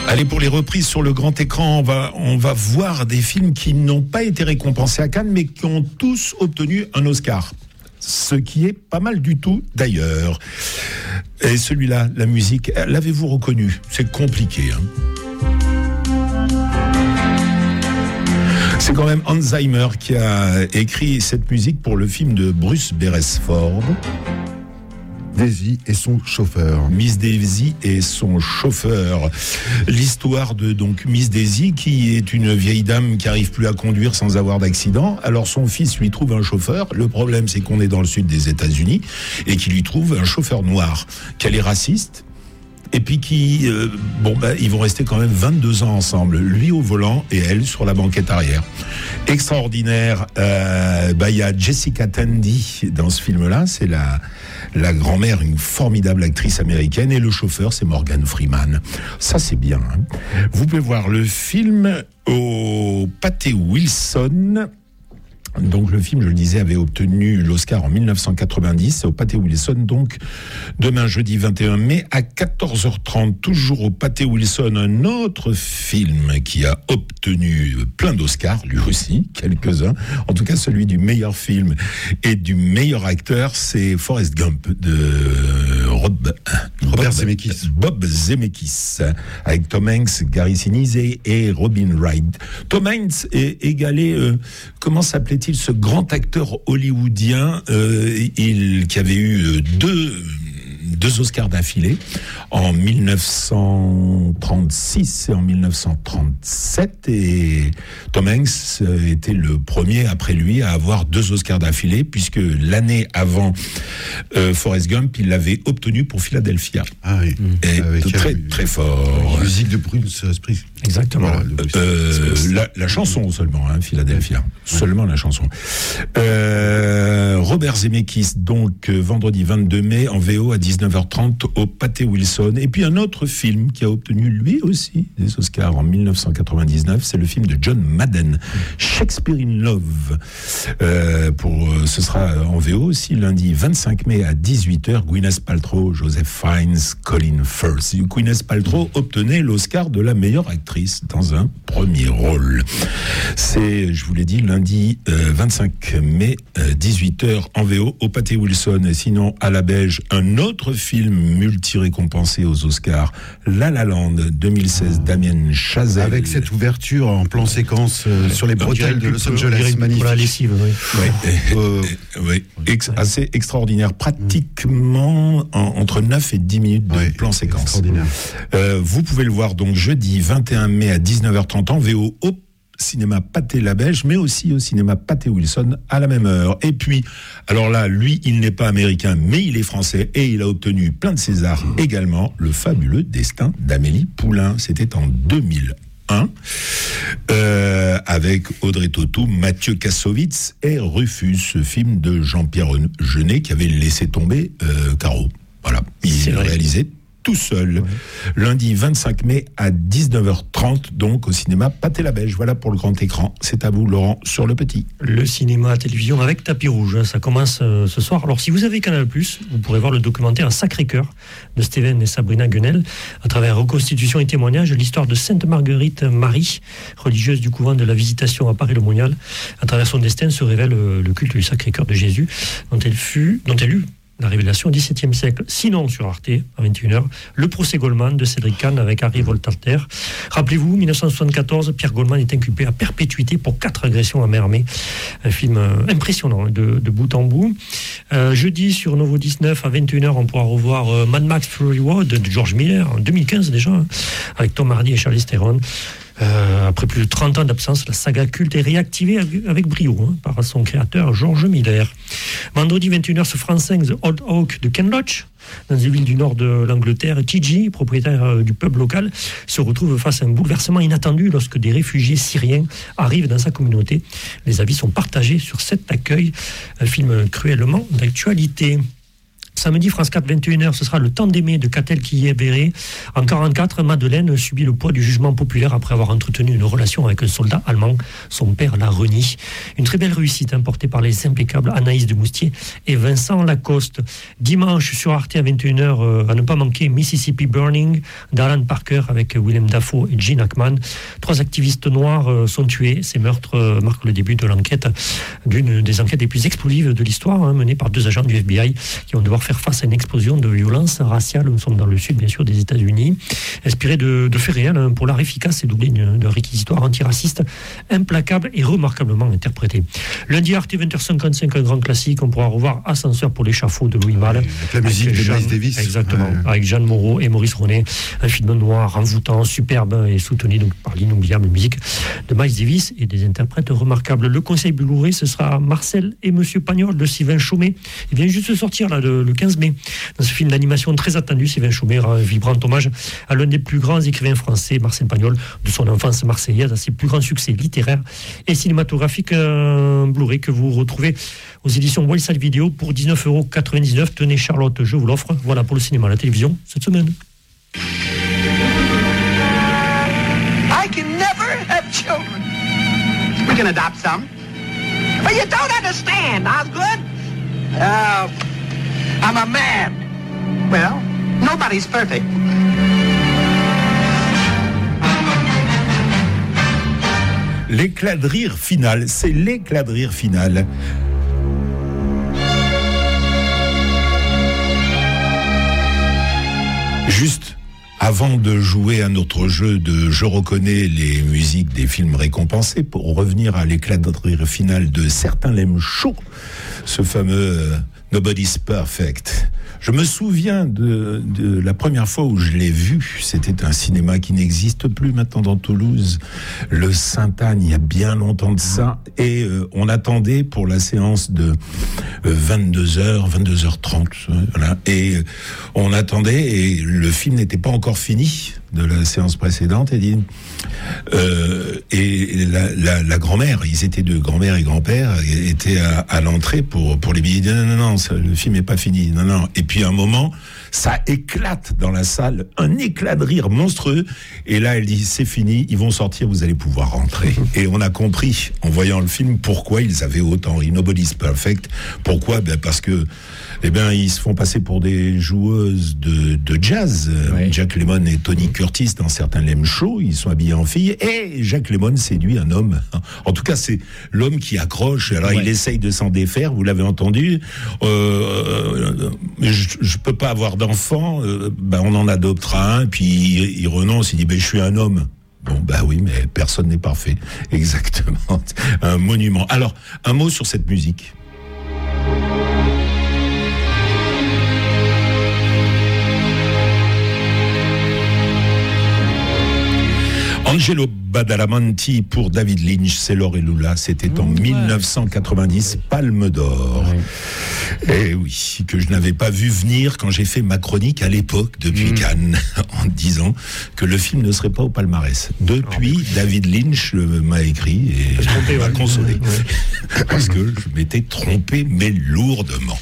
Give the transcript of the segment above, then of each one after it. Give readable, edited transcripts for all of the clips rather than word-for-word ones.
Allez, pour les reprises sur le grand écran, on va voir des films qui n'ont pas été récompensés à Cannes, mais qui ont tous obtenu un Oscar. Ce qui est pas mal du tout, d'ailleurs. Et celui-là, la musique, l'avez-vous reconnu ? C'est compliqué, hein. C'est quand même Hans Zimmer qui a écrit cette musique pour le film de Bruce Beresford. Daisy et son chauffeur. Miss Daisy et son chauffeur. L'histoire de donc Miss Daisy, qui est une vieille dame qui arrive plus à conduire sans avoir d'accident. Alors son fils lui trouve un chauffeur. Le problème, c'est qu'on est dans le sud des États-Unis et qu'il lui trouve un chauffeur noir, qu'elle est raciste. Et puis ils vont rester quand même 22 ans ensemble, lui au volant et elle sur la banquette arrière. Extraordinaire. Il y a Jessica Tandy dans ce film-là, c'est la grand-mère, une formidable actrice américaine, et le chauffeur, c'est Morgan Freeman. Ça, c'est bien, hein. Vous pouvez voir le film au Pâté Wilson. Donc le film, je le disais, avait obtenu l'Oscar en 1990, au Pâté Wilson, donc demain jeudi 21 mai à 14h30, toujours au Pâté Wilson, un autre film qui a obtenu plein d'Oscars, lui aussi, quelques-uns, en tout cas celui du meilleur film et du meilleur acteur, c'est Forrest Gump de Bob Zemeckis, avec Tom Hanks, Gary Sinise et Robin Wright. Tom Hanks est égalé, comment s'appelait-il, ce grand acteur hollywoodien qui avait eu deux Oscars d'affilée en 1936 et en 1937, et Tom Hanks était le premier après lui à avoir 2 Oscars d'affilée, puisque l'année avant Forrest Gump, il l'avait obtenu pour Philadelphia. Ah oui. Et très très fort. La musique de Bruce Springsteen. Exactement. Voilà, la chanson seulement, hein, Philadelphia. Seulement la chanson. Robert Zemeckis, donc vendredi 22 mai en VO à 19h30 au Pâté Wilson. Et puis un autre film qui a obtenu lui aussi des Oscars en 1999, c'est le film de John Madden, Shakespeare in Love. Ce sera en VO aussi lundi 25 mai à 18h. Gwyneth Paltrow, Joseph Fiennes, Colin Firth. Gwyneth Paltrow obtenait l'Oscar de la meilleure actrice dans un premier rôle. C'est, je vous l'ai dit, lundi 25 mai 18h en VO au Pâté Wilson. Et sinon, à la Belge, un autre film multi-récompensé aux Oscars, La La Land 2016, Damien Chazelle. Avec cette ouverture en plan séquence sur les bretelles de Los Angeles, magnifique. Pour la lessive, Oui. Assez extraordinaire, pratiquement entre 9 et 10 minutes de plan séquence. Extraordinaire. Vous pouvez le voir donc jeudi 21 mai à 19h30 en VO au cinéma Pâté La Belge, mais aussi au cinéma Pâté Wilson à la même heure. Et puis, alors là, lui, il n'est pas américain, mais il est français et il a obtenu plein de Césars également. Le fabuleux destin d'Amélie Poulain. C'était en 2001, avec Audrey Tautou, Mathieu Kassovitz et Rufus, ce film de Jean-Pierre Jeunet qui avait laissé tomber Caro. Voilà, il l'a réalisé tout seul. Lundi 25 mai à 19h30, donc au cinéma Pâté La Belge. Voilà pour le grand écran. C'est à vous, Laurent, sur le petit. Le cinéma à télévision avec tapis rouge. Ça commence ce soir. Alors, si vous avez Canal+, vous pourrez voir le documentaire Un Sacré-Cœur de Steven et Sabrina Guenel, à travers reconstitution et témoignage, l'histoire de Sainte Marguerite Marie, religieuse du couvent de la Visitation à Paris-le-Monial. À travers son destin se révèle le culte du Sacré-Cœur de Jésus, dont elle eut la révélation au XVIIe siècle. Sinon, sur Arte, à 21h, le procès Goldman de Cédric Kahn avec Harry Voltaire. Rappelez-vous, 1974, Pierre Goldman est inculpé à perpétuité pour 4 agressions à main armée. Un film impressionnant de bout en bout. Jeudi, sur Novo 19, à 21h, on pourra revoir Mad Max Fury Road de George Miller, en 2015 déjà, avec Tom Hardy et Charlize Theron. Après plus de 30 ans d'absence, la saga culte est réactivée avec brio par son créateur George Miller. Vendredi 21h sur France 5, The Old Oak de Ken Loach. Dans les villes du nord de l'Angleterre, TG, propriétaire du pub local, se retrouve face à un bouleversement inattendu lorsque des réfugiés syriens arrivent dans sa communauté. Les avis sont partagés sur cet accueil, un film cruellement d'actualité. Samedi, France 4, 21h, ce sera Le Temps d'aimer de Catel Quillé-Béré. En 1944, Madeleine subit le poids du jugement populaire après avoir entretenu une relation avec un soldat allemand. Son père l'a renie. Une très belle réussite portée par les impeccables Anaïs de Moustier et Vincent Lacoste. Dimanche sur Arte à 21h, à ne pas manquer, Mississippi Burning d'Alan Parker avec Willem Dafoe et Gene Hackman. 3 activistes noirs sont tués. Ces meurtres marquent le début de l'enquête, d'une des enquêtes les plus explosives de l'histoire, menée par 2 agents du FBI qui vont devoir faire face à une explosion de violence raciale. Nous sommes dans le sud, bien sûr, des États-Unis. Inspiré de faits réels, pour l'art efficace et doublé d'un réquisitoire antiraciste implacable et remarquablement interprété. Lundi, Arte 20h55, un grand classique. On pourra revoir Ascenseur pour l'échafaud de Louis Malle. Avec la musique de Miles Davis. Exactement. Avec Jeanne Moreau et Maurice Ronet. Un film noir, envoûtant, superbe et soutenu donc par l'inoubliable musique de Miles Davis et des interprètes remarquables. Le conseil Blu-ray, ce sera Marcel et Monsieur Pagnol de Sylvain Chaumet. Il vient juste de sortir là, le 15 mai. Dans ce film d'animation très attendu, Sylvain Chaumet rend un vibrant hommage à l'un des plus grands écrivains français, Marcel Pagnol, de son enfance marseillaise à ses plus grands succès littéraires et cinématographiques. Blu-ray que vous retrouvez aux éditions Wildside Video pour 19,99 €. Tenez Charlotte, je vous l'offre. Voilà pour le cinéma et la télévision cette semaine. I can never have children. We can adopt some. But you don't understand, Osgood. I'm a man. Well, nobody's perfect. L'éclat de rire final, c'est l'éclat de rire final. Juste avant de jouer à notre jeu de je reconnais les musiques des films récompensés, pour revenir à l'éclat de rire final de Certains l'aiment chaud, ce fameux Nobody's Perfect. Je me souviens de la première fois où je l'ai vu. C'était un cinéma qui n'existe plus maintenant dans Toulouse, le Sainte-Anne, il y a bien longtemps de ça. Et on attendait pour la séance de 22h, 22h30. Voilà. Et on attendait et le film n'était pas encore fini de la séance précédente. Et la grand-mère, ils étaient 2, grand-mère et grand-père, étaient à l'entrée pour les billets. Ils disaient non, le film n'est pas fini. Non. Et puis à un moment, ça éclate dans la salle, un éclat de rire monstrueux. Et là, elle dit c'est fini, ils vont sortir, vous allez pouvoir rentrer. Et on a compris en voyant le film pourquoi ils avaient autant ri. Nobody's Perfect. Pourquoi ? Parce que ils se font passer pour des joueuses de jazz. Oui. Jack Lemmon et Tony Curtis dans Certains l'aiment chaud, ils sont habillés en filles. Et Jack Lemmon séduit un homme. En tout cas, c'est l'homme qui accroche. Alors il essaye de s'en défaire, vous l'avez entendu. Je peux pas avoir d'enfant. On en adoptera un. Puis il renonce, il dit je suis un homme. Bon, oui, mais personne n'est parfait. Exactement. Un monument. Alors, un mot sur cette musique. Angelo Badalamenti pour David Lynch, c'est Laure et Lula, c'était en 1990, Palme d'Or. Et oui, que je n'avais pas vu venir quand j'ai fait ma chronique à l'époque depuis Cannes, en disant que le film ne serait pas au palmarès. Depuis, David Lynch m'a écrit et m'a consolé. Parce que je m'étais trompé, mais lourdement.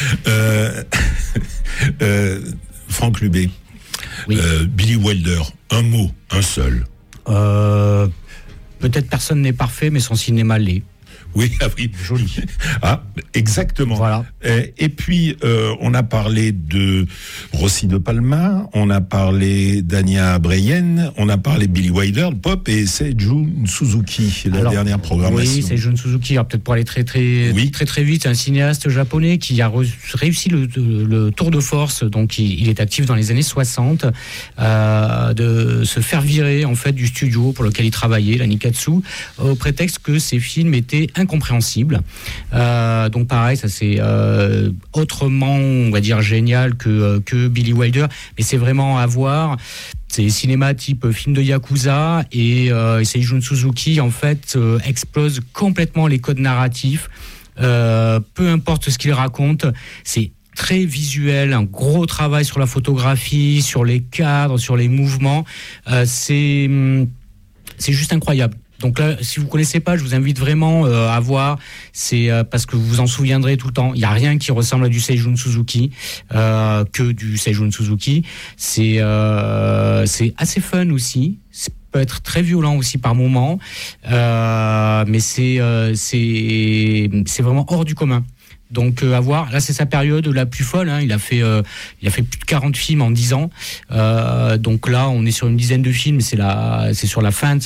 Franck Lubé, Billy Wilder, un mot, un seul. Peut-être personne n'est parfait, mais son cinéma l'est. Oui, joli. Exactement. Voilà. Et puis, on a parlé de Rossi de Palma, on a parlé d'Anya Breyen, on a parlé de Billy Wilder, le pop, et c'est Jun Suzuki, dernière programmation. Oui, c'est Jun Suzuki. Alors, peut-être pour aller très vite, c'est un cinéaste japonais qui a réussi le tour de force. Donc, il est actif dans les années 60, de se faire virer, en fait, du studio pour lequel il travaillait, la Nikatsu, au prétexte que ses films étaient incompréhensible. Donc pareil, ça c'est autrement, on va dire, génial que Billy Wilder, mais c'est vraiment à voir. C'est cinéma type film de Yakuza et Seijun Suzuki en fait explose complètement les codes narratifs. Peu importe ce qu'il raconte, c'est très visuel, un gros travail sur la photographie, sur les cadres, sur les mouvements. C'est juste incroyable. Donc là, si vous connaissez pas, je vous invite vraiment à voir. C'est parce que vous vous en souviendrez tout le temps. Il y a rien qui ressemble à du Seijun Suzuki que du Seijun Suzuki. C'est assez fun aussi. Ça peut être très violent aussi par moments, mais c'est vraiment hors du commun. Donc à voir, là c'est sa période la plus folle, hein. Il a fait plus de 40 films en 10 ans. Donc là on est sur une dizaine de films, c'est sur la fin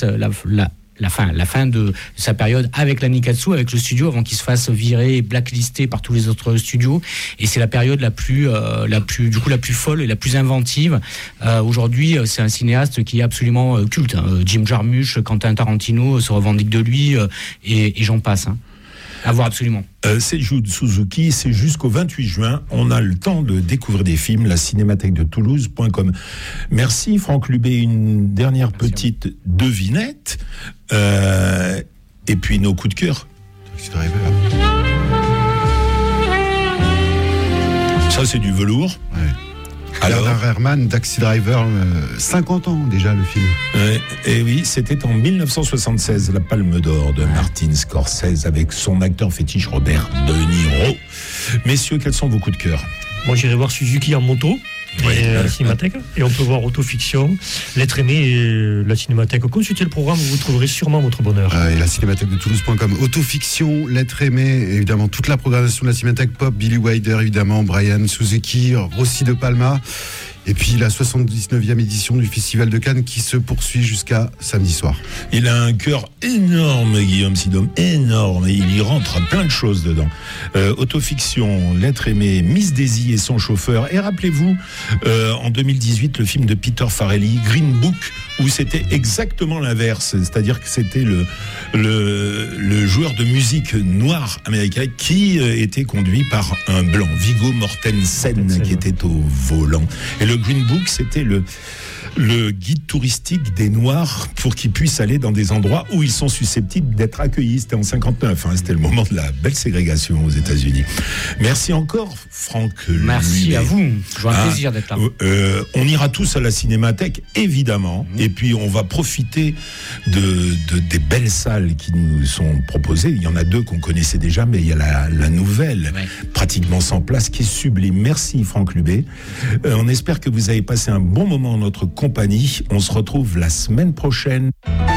de sa période avec la Nikkatsu, avec le studio, avant qu'il se fasse virer et blacklisté par tous les autres studios. Et c'est la période la plus folle et la plus inventive. Aujourd'hui, c'est un cinéaste qui est absolument culte, hein. Jim Jarmusch, Quentin Tarantino se revendiquent de lui, et j'en passe, hein. À voir absolument. Seijun Suzuki, c'est jusqu'au 28 juin. On a le temps de découvrir des films, la cinémathèque de Toulouse.com. Merci Franck Lubé. Une dernière petite devinette. Et puis nos coups de cœur. Ça, c'est du velours. Ouais. Bernard Herrmann, Taxi Driver, 50 ans déjà le film. Et oui, c'était en 1976, la Palme d'Or de Martin Scorsese avec son acteur fétiche Robert De Niro. Messieurs, quels sont vos coups de cœur? Moi, j'irai voir Suzuki en moto. Et la cinémathèque, et on peut voir Autofiction, L'être aimé et la cinémathèque. Consultez le programme, vous trouverez sûrement votre bonheur. Et la cinémathèque de Toulouse.com. Autofiction, L'être aimé, évidemment toute la programmation de la cinémathèque pop, Billy Wilder évidemment, Brian Suzuki, Rossi de Palma. Et puis la 79e édition du Festival de Cannes qui se poursuit jusqu'à samedi soir. Il a un cœur énorme, Guillaume Sidom, énorme, et il y rentre plein de choses dedans. Autofiction, L'être aimé, Miss Daisy et son chauffeur. Et rappelez-vous, en 2018, le film de Peter Farrelly, Green Book, où c'était exactement l'inverse. C'est-à-dire que c'était le joueur de musique noir américain qui était conduit par un blanc, Viggo Mortensen, qui était au volant. Et le Green Book, c'était le guide touristique des Noirs pour qu'ils puissent aller dans des endroits où ils sont susceptibles d'être accueillis. C'était en 59, hein, c'était le moment de la belle ségrégation aux États-Unis. Merci encore, Franck. Merci à vous. C'est un plaisir d'être là. On ira tous à la cinémathèque, évidemment, et puis on va profiter des belles salles qui nous sont proposées. Il y en a deux qu'on connaissait déjà, mais il y a la nouvelle, pratiquement sans place, qui est sublime. Merci, Franck Lubé. On espère que vous avez passé un bon moment en notre compagnie. On se retrouve la semaine prochaine.